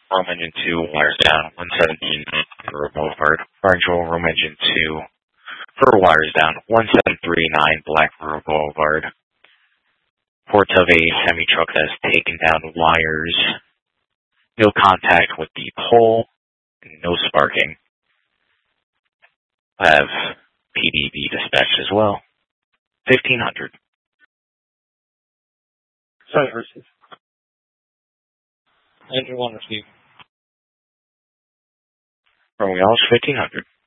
Room engine 2, wires down, 117 for Boulevard. Orange room engine 2 for wires down, 1739 Black River Boulevard. Reports of a semi-truck that has taken down wires. No contact with the pole, no sparking. I have PDB dispatched as well. 1500. Sorry, receive. Engine 1 receive. Romeo 1500.